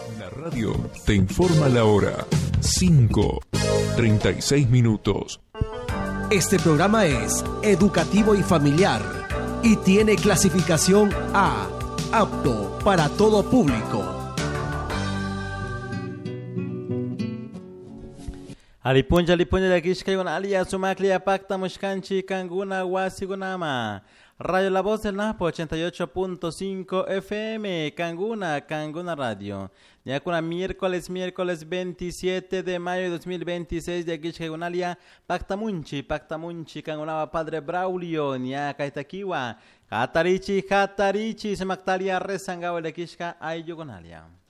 La radio te informa la hora. 5:36. Este programa es educativo y familiar y tiene clasificación A, apto para todo público. Alipunja de Kishkayun alia sumaklia pacta mushkanchi kanguna wasigunama. Radio La Voz del Napo 88.5 FM, Canguna Radio. Ya con miércoles 27 de mayo de 2026 de Kishkayunalia, Pactamunchi, Kangunaba Padre Braulio, Nia Kaitakiwa, Hatarichi, Semaktalia Resangao de Kishka Ayugunalia.